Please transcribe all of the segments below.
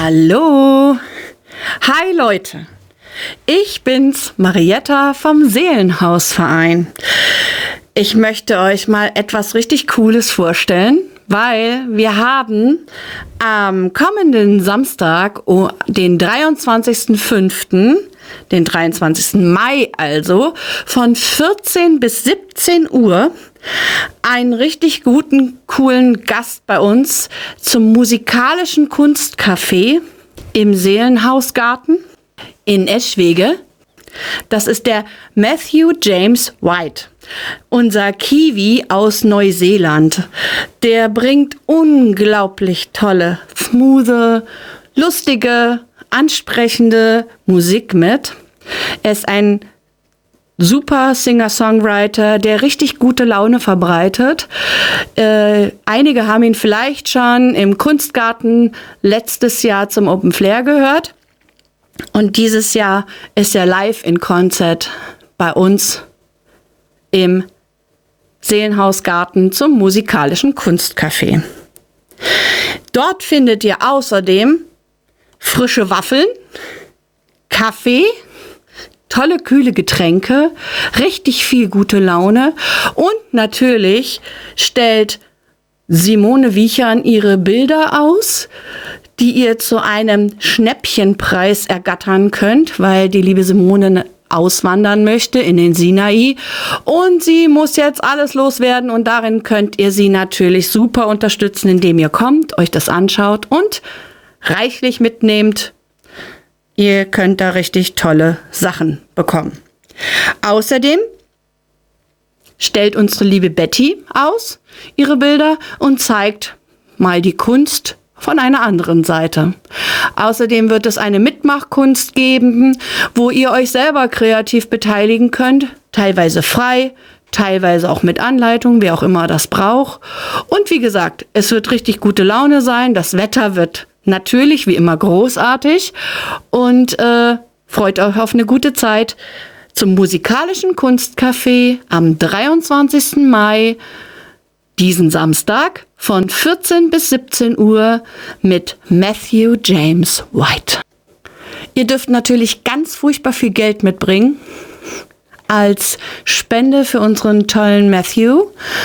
Hallo! Hi Leute! Ich bin's, Marietta vom Seelenhausverein. Ich möchte euch mal etwas richtig Cooles vorstellen, weil wir haben am kommenden Samstag, den 23.05., den 23. Mai also, von 14 bis 17 Uhr einen richtig guten, coolen Gast bei uns zum musikalischen Kunstcafé im Seelenhausgarten in Eschwege. Das ist der Matthew James White, unser Kiwi aus Neuseeland. Der bringt unglaublich tolle, smoothe, lustige, ansprechende Musik mit. Er ist ein super Singer-Songwriter, der richtig gute Laune verbreitet. Einige haben ihn vielleicht schon im Kunstgarten letztes Jahr zum Open Flair gehört. Und dieses Jahr ist er live in Konzert bei uns im Seelenhausgarten zum musikalischen Kunstcafé. Dort findet ihr außerdem frische Waffeln, Kaffee, tolle kühle Getränke, richtig viel gute Laune und natürlich stellt Simone Wiechern ihre Bilder aus, die ihr zu einem Schnäppchenpreis ergattern könnt, weil die liebe Simone auswandern möchte in den Sinai und sie muss jetzt alles loswerden und darin könnt ihr sie natürlich super unterstützen, indem ihr kommt, euch das anschaut und reichlich mitnehmt. Ihr könnt da richtig tolle Sachen bekommen. Außerdem stellt unsere liebe Betty aus ihre Bilder und zeigt mal die Kunst von einer anderen Seite. Außerdem wird es eine Mitmachkunst geben, wo ihr euch selber kreativ beteiligen könnt, teilweise frei, teilweise auch mit Anleitung, wer auch immer das braucht. Und wie gesagt, es wird richtig gute Laune sein, das Wetter wird natürlich wie immer großartig und freut euch auf eine gute Zeit zum musikalischen Kunstcafé am 23. Mai, diesen Samstag von 14 bis 17 Uhr mit Matthew James White. Ihr dürft natürlich ganz furchtbar viel Geld mitbringen als Spende für unseren tollen Matthew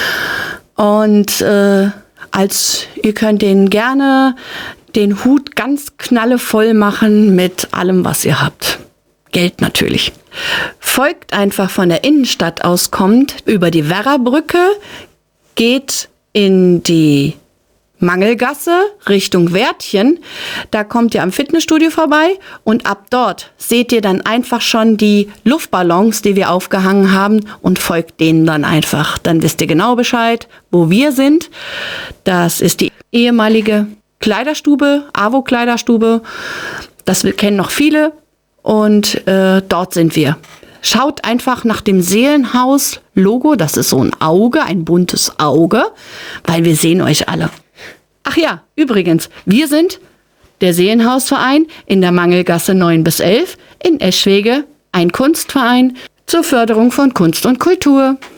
und ihr könnt den gerne den Hut ganz knallevoll machen mit allem, was ihr habt. Geld natürlich. Folgt einfach von der Innenstadt aus, kommt über die Werrabrücke, geht in die Mangelgasse Richtung Wärtchen. Da kommt ihr am Fitnessstudio vorbei und ab dort seht ihr dann einfach schon die Luftballons, die wir aufgehangen haben und folgt denen dann einfach. Dann wisst ihr genau Bescheid, wo wir sind. Das ist die ehemalige Kleiderstube, AWO-Kleiderstube. Das kennen noch viele und dort sind wir. Schaut einfach nach dem Seelenhaus-Logo, das ist so ein Auge, ein buntes Auge, weil wir sehen euch alle. Ach ja, übrigens, wir sind der Seelenhausverein in der Mangelgasse 9 bis 11 in Eschwege, ein Kunstverein zur Förderung von Kunst und Kultur.